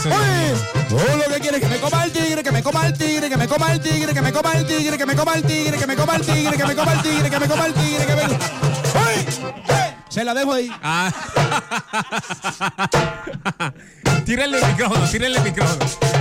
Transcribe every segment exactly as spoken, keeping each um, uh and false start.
eso. Todo lo que quiere que me coma el tigre, que me coma el tigre, que me coma el tigre, que me coma el tigre, que me coma el tigre, que me coma el tigre, que me coma el tigre, que me coma el tigre, que me coma. Se la dejo ahí. Ah. Tírenle el micrófono, tírenle el micrófono.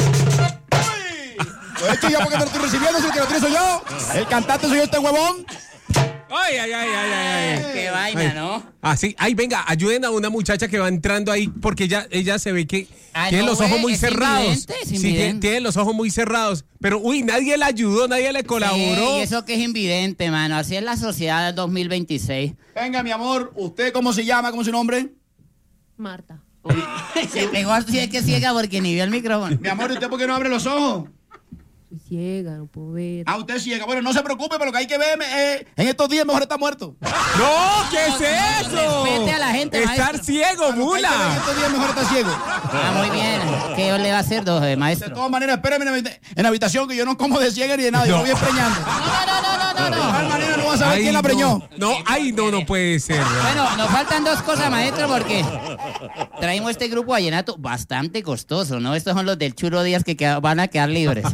Pues esto ya porque te lo estoy recibiendo, si el que lo tiene soy yo. El cantante soy yo, este huevón. Ay, ay, ay, ay, ay, ay. Qué vaina, Ay. ¿no? Ah, sí. Ay, venga, ayuden a una muchacha que va entrando ahí porque ella, ella se ve que Ah, tiene no, los ojos güey, muy es cerrados. invidente, es Sí, tiene, invidente. tiene los ojos muy cerrados. Pero, uy, nadie le ayudó, nadie le colaboró. Sí, y eso que es invidente, mano. Así es la sociedad del dos mil veintiséis. Venga, mi amor, ¿usted cómo se llama? ¿Cómo es su nombre? Marta. Se pegó así, es que ciega porque ni vio el micrófono. Mi amor, ¿y usted por qué no abre los ojos? Soy ciega, no puedo ver. Ah, usted ciega. Bueno, no se preocupe, pero lo que hay que ver eh, en estos días mejor está muerto. No, ¿qué No, es no, eso? respete a la gente, Estar maestro. ciego, Lo que hay que ver en mula. estos días mejor está ciego. Ah, muy bien. ¿Qué le va a hacer, dos, eh, De maestro? todas maneras, espéreme en la, habita- en la habitación que yo no como de ciega ni de nada, yo No. lo voy preñando. No, no, no, no, no, De no. todas maneras no va a saber Ay, quién la no. preñó. No, ay, no, no puede ser. Bueno, nos faltan dos cosas, maestro, porque traemos este grupo vallenato bastante costoso, ¿no? Estos son los del Churo Díaz que queda- van a quedar libres.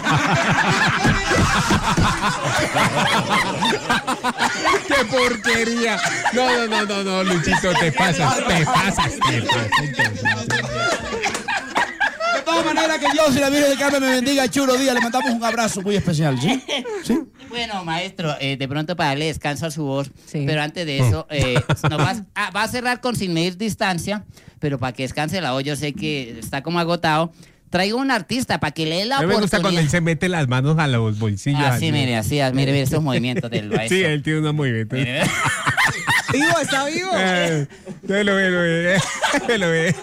¡Qué porquería! No, no, no, no, no, Luchito, te pasas, te pasas, te pasas. De todas maneras, que Dios y la Virgen del Carmen me bendiga, Churo Díaz. Le mandamos un abrazo muy especial, ¿sí? ¿Sí? Bueno, maestro, eh, de pronto para darle descanso a su voz, Sí. pero antes de eso, eh, nos va, a, va a cerrar con Sin Medir Distancia, pero para que descanse la voz, yo sé que está como agotado. Traigo un artista para que le dé la A mí me gusta cuando él oportunidad. se mete las manos a los bolsillos. Así, mire, así, mire, mire esos movimientos del maestro. Sí, él tiene unos movimientos. Mire, ¿Vivo? ¿Está vivo? Eh, yo lo ve, lo ve. eh, lo ve.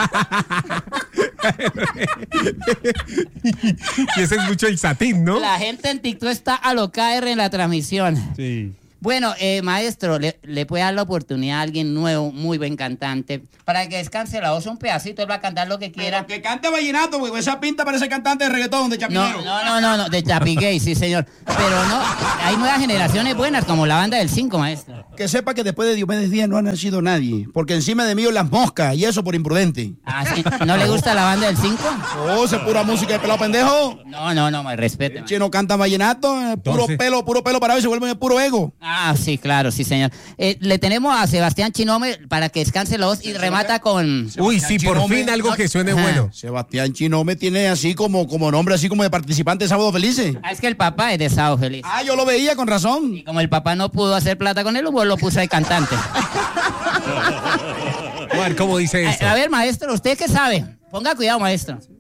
Y ese es mucho el satín, ¿no? La gente en TikTok está alocada en la transmisión. Sí. Bueno, eh, maestro, le, le puede dar la oportunidad a alguien nuevo, muy buen cantante, para que descanse la voz un pedacito, él va a cantar lo que quiera. Que cante vallenato, porque esa pinta parece cantante de reggaetón, de No, chapinero. no, no, no, no, de Chapigay, sí, señor. Pero no, hay nuevas generaciones buenas, como la banda del cinco, maestro. Que sepa que después de Diomedes Díaz no ha nacido nadie, porque encima de mí las moscas, y eso por imprudente. Ah, ¿sí? ¿No le gusta la banda del cinco? Oh, esa es pura música de pelado pendejo. No, no, no, me respete. El chino canta vallenato, eh, puro Entonces- pelo, puro pelo parado y se vuelve puro ego. Ah, sí, claro, sí, señor. Eh, le tenemos a Sebastián Chinome para que descanse la voz y remata con... Uy, sí, por Chinome. fin algo que suene Ajá. bueno. Sebastián Chinome tiene así como, como nombre, así como de participante de Sábado Felices. Ah, es que el papá es de Sábado Feliz. Ah, yo lo veía con razón. Y como el papá no pudo hacer plata con él, pues lo puso de cantante. Juan, ¿cómo dice A, esto? a ver, maestro, ¿usted qué sabe? Ponga cuidado, maestro.